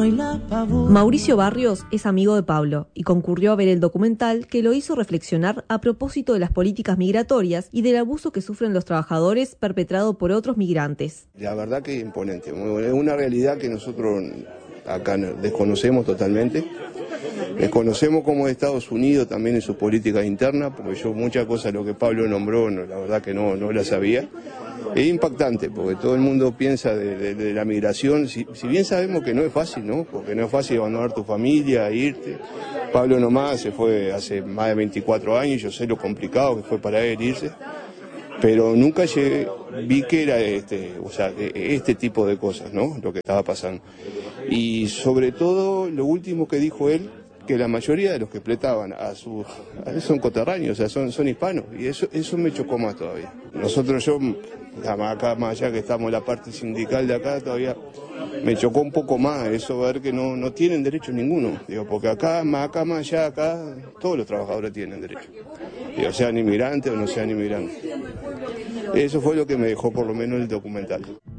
Mauricio Barrios es amigo de Pablo y concurrió a ver el documental que lo hizo reflexionar a propósito de las políticas migratorias y del abuso que sufren los trabajadores perpetrado por otros migrantes. La verdad que es imponente, es una realidad que nosotros acá desconocemos totalmente. Desconocemos como Estados Unidos también en su política interna, porque yo muchas cosas lo que Pablo nombró, la verdad que no las sabía. Es impactante, porque todo el mundo piensa de la migración, si bien sabemos que no es fácil, ¿no? Porque no es fácil abandonar tu familia, irte. Pablo nomás se fue hace más de 24 años, yo sé lo complicado que fue para él irse, pero nunca vi que era este tipo de cosas, ¿no? Lo que estaba pasando. Y sobre todo, lo último que dijo él, que la mayoría de los que fletaban son coterráneos, o sea, son hispanos, y eso me chocó más todavía. Nosotros, acá más allá que estamos en la parte sindical de acá, todavía me chocó un poco más eso, ver que no tienen derecho ninguno, porque acá más allá, todos los trabajadores tienen derecho, sean inmigrantes o no sean inmigrantes. Eso fue lo que me dejó por lo menos el documental.